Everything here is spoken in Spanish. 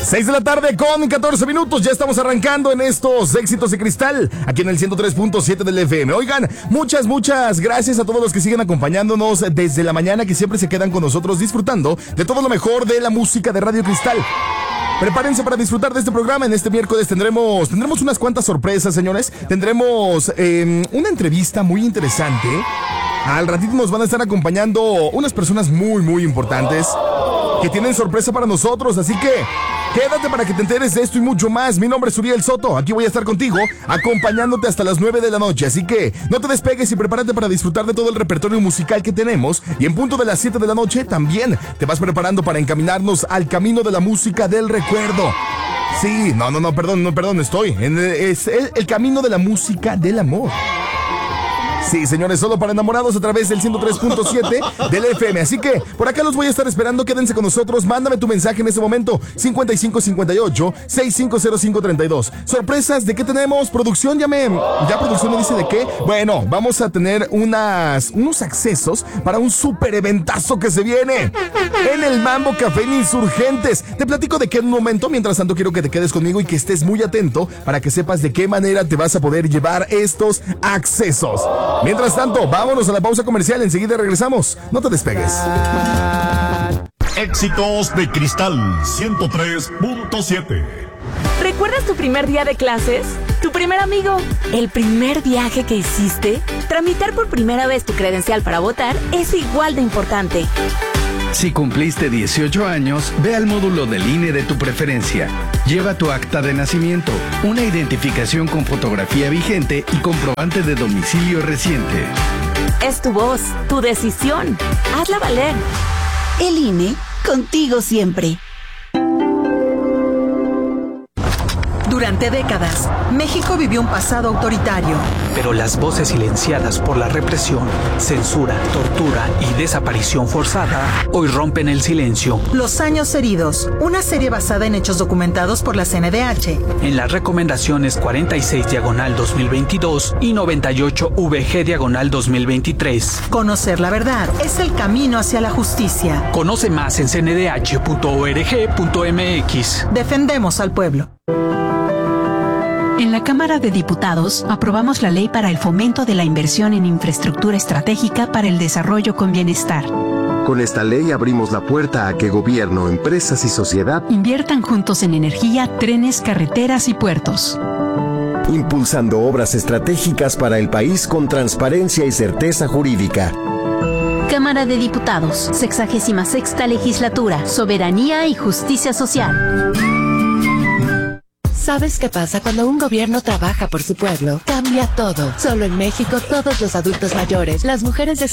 6 de la tarde con 14 minutos. Ya estamos arrancando en estos éxitos de cristal aquí en el 103.7 del FM. Oigan, muchas gracias a todos los que siguen acompañándonos desde la mañana, que siempre se quedan con nosotros disfrutando de todo lo mejor de la música de Radio Cristal. Prepárense para disfrutar de este programa. En este miércoles tendremos unas cuantas sorpresas, señores. Tendremos una entrevista muy interesante. Al ratito nos van a estar acompañando unas personas muy importantes que tienen sorpresa para nosotros, así que quédate para que te enteres de esto y mucho más. Mi nombre es Uriel Soto, aquí voy a estar contigo, acompañándote hasta las 9 de la noche, así que no te despegues y prepárate para disfrutar de todo el repertorio musical que tenemos. Y en punto de las 7 de la noche también te vas preparando para encaminarnos al camino de la música del recuerdo. Sí, perdón, es el camino de la música del amor. Sí, señores, solo para enamorados a través del 103.7 del FM. Así que por acá los voy a estar esperando. Quédense con nosotros. Mándame tu mensaje en este momento. 5558-650532. Sorpresas, ¿de qué tenemos? Producción, ya producción me dice de qué. Bueno, vamos a tener unos accesos para un super eventazo que se viene en el Mambo Café en Insurgentes. Te platico de qué en un momento. Mientras tanto, quiero que te quedes conmigo y que estés muy atento para que sepas de qué manera te vas a poder llevar estos accesos. Mientras tanto, vámonos a la pausa comercial. Enseguida regresamos. No te despegues. Éxitos de Cristal 103.7. ¿Recuerdas tu primer día de clases? ¿Tu primer amigo? ¿El primer viaje que hiciste? Tramitar por primera vez tu credencial para votar es igual de importante. Si cumpliste 18 años, ve al módulo del INE de tu preferencia. Lleva tu acta de nacimiento, una identificación con fotografía vigente y comprobante de domicilio reciente. Es tu voz, tu decisión. Hazla valer. El INE, contigo siempre. Durante décadas, México vivió un pasado autoritario. Pero las voces silenciadas por la represión, censura, tortura y desaparición forzada hoy rompen el silencio. Los años heridos, una serie basada en hechos documentados por la CNDH. En las recomendaciones 46/2022 y 98/VG/2023. Conocer la verdad es el camino hacia la justicia. Conoce más en cndh.org.mx. Defendemos al pueblo. En la Cámara de Diputados aprobamos la ley para el fomento de la inversión en infraestructura estratégica para el desarrollo con bienestar. Con esta ley abrimos la puerta a que gobierno, empresas y sociedad inviertan juntos en energía, trenes, carreteras y puertos. Impulsando obras estratégicas para el país con transparencia y certeza jurídica. Cámara de Diputados, 66ª Legislatura, Soberanía y Justicia Social. ¿Sabes qué pasa cuando un gobierno trabaja por su pueblo? Cambia todo. Solo en México, todos los adultos mayores, las mujeres de